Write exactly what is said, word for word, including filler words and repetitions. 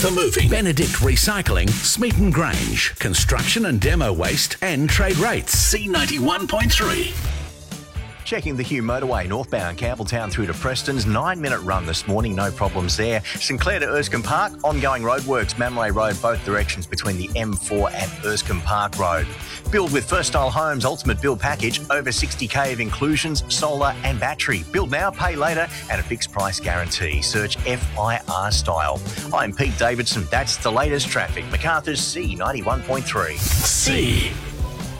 The Moving, Benedict Recycling, Smeaton Grange, construction and demo waste and trade rates. C ninety-one point three. Checking the Hugh Motorway northbound Campbelltown through to Preston's nine-minute run this morning, no problems there. St Clair to Erskine Park, ongoing roadworks, Mammalay Road, both directions between the M four and Erskine Park Road. Build with First Style Homes Ultimate Build Package, over sixty k of inclusions, solar and battery. Build now, pay later, and a fixed price guarantee. Search F I R Style. I'm Pete Davidson. That's the latest traffic. Macarthur's C ninety-one point three. C.